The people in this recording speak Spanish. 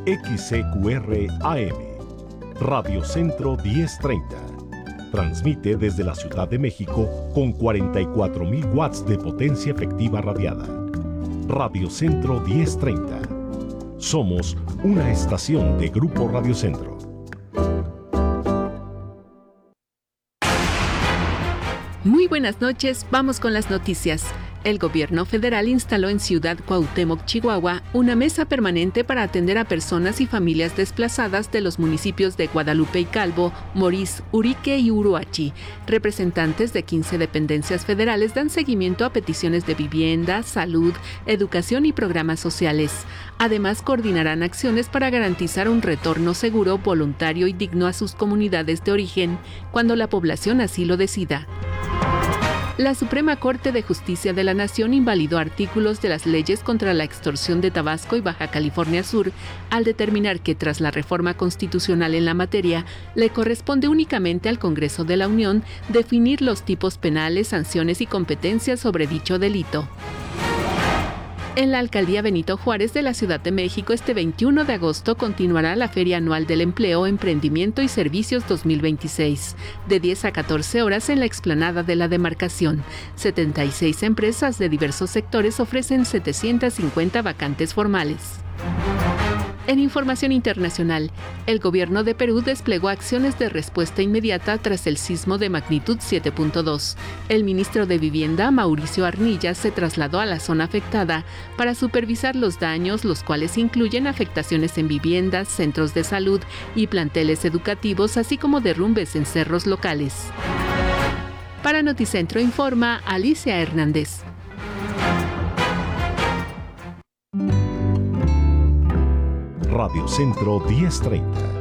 XCQR AM, Radio Centro 1030. Transmite desde la Ciudad de México con 44.000 watts de potencia efectiva radiada. Radio Centro 1030. Somos una estación de Grupo Radio Centro. Muy buenas noches, vamos con las noticias. El gobierno federal instaló en Ciudad Cuauhtémoc, Chihuahua, una mesa permanente para atender a personas y familias desplazadas de los municipios de Guadalupe y Calvo, Moriz, Urique y Uruachi. Representantes de 15 dependencias federales dan seguimiento a peticiones de vivienda, salud, educación y programas sociales. Además, coordinarán acciones para garantizar un retorno seguro, voluntario y digno a sus comunidades de origen, cuando la población así lo decida. La Suprema Corte de Justicia de la Nación invalidó artículos de las leyes contra la extorsión de Tabasco y Baja California Sur al determinar que tras la reforma constitucional en la materia, le corresponde únicamente al Congreso de la Unión definir los tipos penales, sanciones y competencias sobre dicho delito. En la Alcaldía Benito Juárez de la Ciudad de México, este 21 de agosto continuará la Feria Anual del Empleo, Emprendimiento y Servicios 2026, de 10 a 14 horas en la explanada de la demarcación. 76 empresas de diversos sectores ofrecen 750 vacantes formales. En información internacional, el gobierno de Perú desplegó acciones de respuesta inmediata tras el sismo de magnitud 7.2. El ministro de Vivienda, Mauricio Arnilla, se trasladó a la zona afectada para supervisar los daños, los cuales incluyen afectaciones en viviendas, centros de salud y planteles educativos, así como derrumbes en cerros locales. Para Noticentro informa Alicia Hernández. Radio Centro 1030.